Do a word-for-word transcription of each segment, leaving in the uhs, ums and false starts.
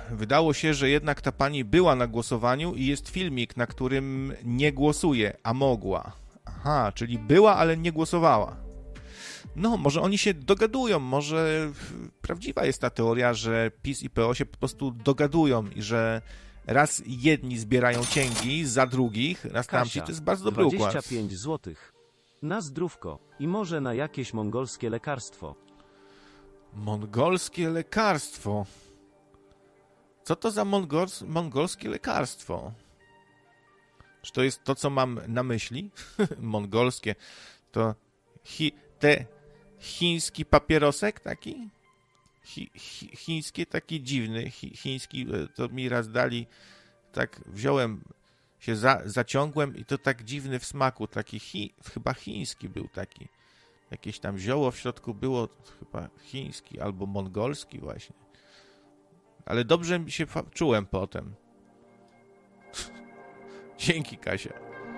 wydało się, że jednak ta pani była na głosowaniu i jest filmik, na którym nie głosuje, a mogła. Aha, czyli była, ale nie głosowała. No, może oni się dogadują, może prawdziwa jest ta teoria, że PiS i P O się po prostu dogadują i że raz jedni zbierają cięgi za drugich, raz tamci. To jest bardzo dobry układ. dwadzieścia pięć złotych. Na zdrówko. I może na jakieś mongolskie lekarstwo. Mongolskie lekarstwo. Co to za mongols mongolskie lekarstwo? Czy to jest to, co mam na myśli? Mongolskie. To chi te chiński papierosek taki? Chi chi chiński, taki dziwny. Chi chiński, to mi raz dali, tak wziąłem, się za zaciągłem i to tak dziwny w smaku. Taki chi chyba chiński był taki. Jakieś tam zioło w środku było, chyba chiński albo mongolski właśnie. Ale dobrze mi się czułem potem. Dzięki, Kasia.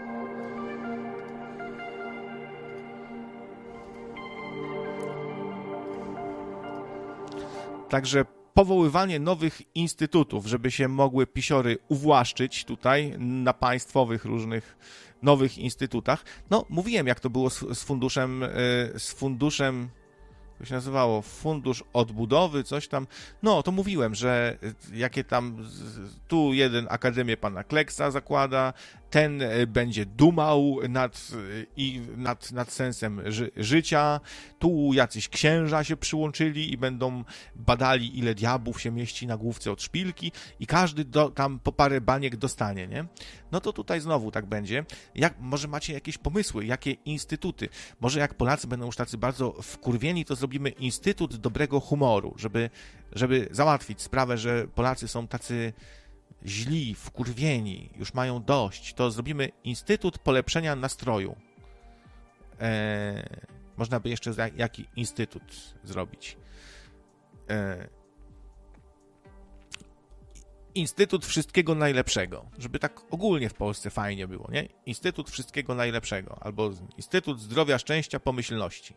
Także powoływanie nowych instytutów, żeby się mogły pisiory uwłaszczyć tutaj na państwowych różnych nowych instytutach. No, mówiłem, jak to było z, z funduszem, z funduszem, to się nazywało Fundusz Odbudowy, coś tam. No, to mówiłem, że jakie tam, tu jeden Akademię Pana Kleksa zakłada, ten będzie dumał nad, i nad, nad sensem ży życia, tu jacyś księża się przyłączyli i będą badali, ile diabłów się mieści na główce od szpilki i każdy do, tam po parę baniek dostanie, nie? No to tutaj znowu tak będzie. Jak, może macie jakieś pomysły, jakie instytuty? Może jak Polacy będą już tacy bardzo wkurwieni, to zrobimy Instytut Dobrego Humoru, żeby, żeby załatwić sprawę, że Polacy są tacy źli, wkurwieni, już mają dość, to zrobimy Instytut Polepszenia Nastroju. Eee, można by jeszcze jaki instytut zrobić? Eee, Instytut Wszystkiego Najlepszego, żeby tak ogólnie w Polsce fajnie było, nie? Instytut Wszystkiego Najlepszego, albo Instytut Zdrowia, Szczęścia, Pomyślności.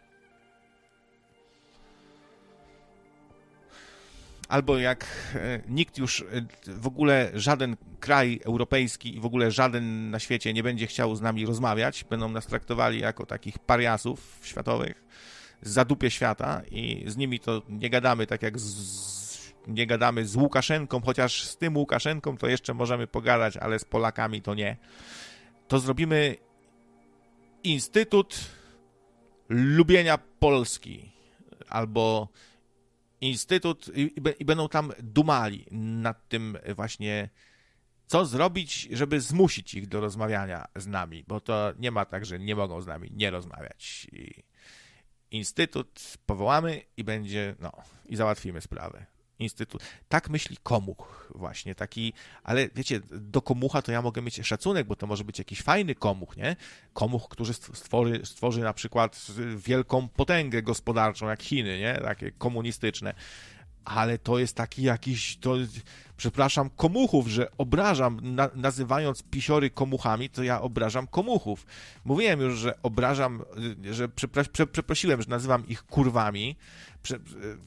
Albo jak nikt już, w ogóle żaden kraj europejski i w ogóle żaden na świecie nie będzie chciał z nami rozmawiać, będą nas traktowali jako takich pariasów światowych, zadupie świata i z nimi to nie gadamy tak jak z, nie gadamy z Łukaszenką, chociaż z tym Łukaszenką to jeszcze możemy pogadać, ale z Polakami to nie. To zrobimy Instytut Lubienia Polski albo Instytut i, i będą tam dumali nad tym właśnie, co zrobić, żeby zmusić ich do rozmawiania z nami, bo to nie ma tak, że nie mogą z nami nie rozmawiać. I instytut powołamy i będzie, no, i załatwimy sprawę. Instytut. Tak myśli Komuch właśnie, taki, ale wiecie, do Komucha to ja mogę mieć szacunek, bo to może być jakiś fajny Komuch, nie? Komuch, który stworzy, stworzy na przykład wielką potęgę gospodarczą, jak Chiny, nie? Takie komunistyczne. Ale to jest taki jakiś, to, przepraszam, Komuchów, że obrażam, na, nazywając pisiory Komuchami, to ja obrażam Komuchów. Mówiłem już, że obrażam, że przepra, prze, przeprosiłem, że nazywam ich kurwami, prze,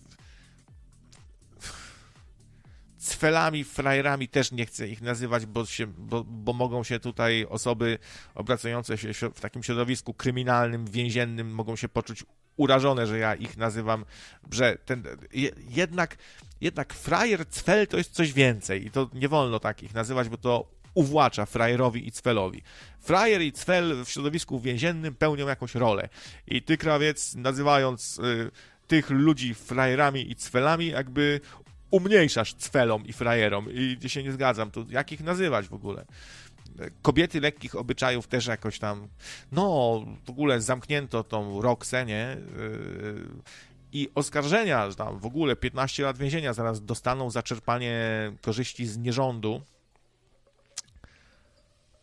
cfelami, frajerami też nie chcę ich nazywać, bo, się, bo, bo mogą się tutaj osoby obracające się w takim środowisku kryminalnym, więziennym, mogą się poczuć urażone, że ja ich nazywam, że ten, jednak, jednak frajer, cfel to jest coś więcej i to nie wolno tak ich nazywać, bo to uwłacza frajerowi i cfelowi. Frajer i cfel w środowisku więziennym pełnią jakąś rolę i ty, krawiec, nazywając y, tych ludzi frajerami i cfelami, jakby umniejszasz cfelom i frajerom i się nie zgadzam, to jak ich nazywać w ogóle? Kobiety lekkich obyczajów też jakoś tam, no w ogóle zamknięto tą Roxę, nie? I oskarżenia, że tam w ogóle piętnaście lat więzienia zaraz dostaną za czerpanie korzyści z nierządu.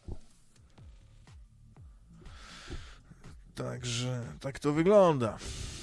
Także tak to wygląda.